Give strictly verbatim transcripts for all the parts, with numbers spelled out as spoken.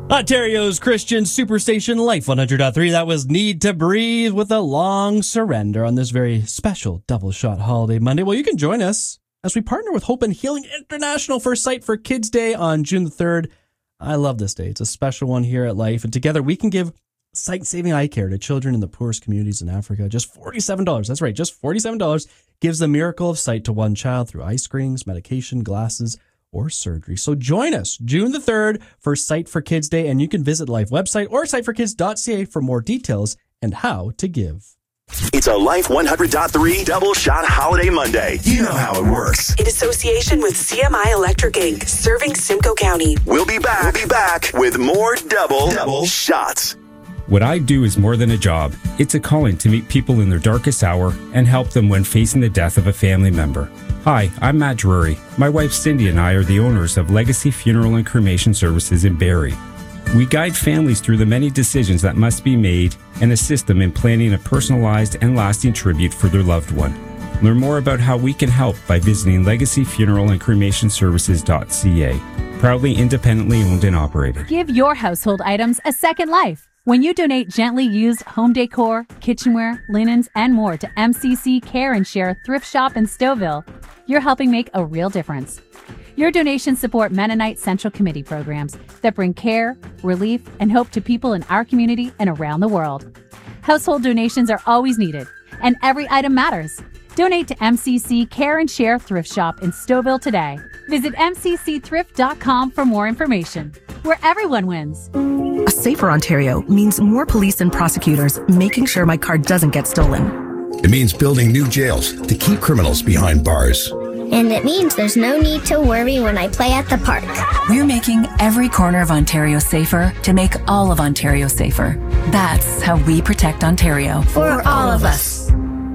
Ontario's Christian Superstation Life one hundred point three. That was Need to Breathe with a Long Surrender on this very special double shot holiday Monday. Well, you can join us as we partner with Hope and Healing International for Sight for Kids Day on June the third. I love this day. It's a special one here at Life. And together we can give sight-saving eye care to children in the poorest communities in Africa. Just forty-seven dollars. That's right. Just forty-seven dollars gives the miracle of sight to one child through eye screenings, medication, glasses, or surgery. So join us June the third for Sight for Kids Day, and you can visit Life website or sight for kids dot c a for more details and how to give. It's a Life one hundred point three Double Shot Holiday Monday. You know how it works. In association with C M I Electric Incorporated, serving Simcoe County. We'll be back. We'll be back with more Double, double Shots. What I do is more than a job. It's a calling to meet people in their darkest hour and help them when facing the death of a family member. Hi, I'm Matt Drury. My wife Cindy and I are the owners of Legacy Funeral and Cremation Services in Barrie. We guide families through the many decisions that must be made and assist them in planning a personalized and lasting tribute for their loved one. Learn more about how we can help by visiting legacy funeral and cremation services dot c a. Proudly independently owned and operated. Give your household items a second life. When you donate gently used home decor, kitchenware, linens, and more to M C C Care and Share Thrift Shop in Stouffville, you're helping make a real difference. Your donations support Mennonite Central Committee programs that bring care, relief, and hope to people in our community and around the world. Household donations are always needed, and every item matters. Donate to M C C Care and Share Thrift Shop in Stouffville today. Visit m c c thrift dot com for more information, where everyone wins. A safer Ontario means more police and prosecutors making sure my car doesn't get stolen. It means building new jails to keep criminals behind bars. And it means there's no need to worry when I play at the park. We're making every corner of Ontario safer to make all of Ontario safer. That's how we protect Ontario. For all of us.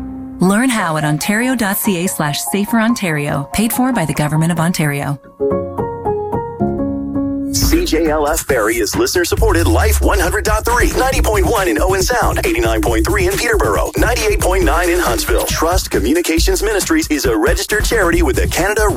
Learn how at ontario dot c a slash safer Ontario, paid for by the Government of Ontario. C J L F Barrie is listener-supported Life one hundred point three, ninety point one in Owen Sound, eighty-nine point three in Peterborough, ninety-eight point nine in Huntsville. Trust Communications Ministries is a registered charity with the Canada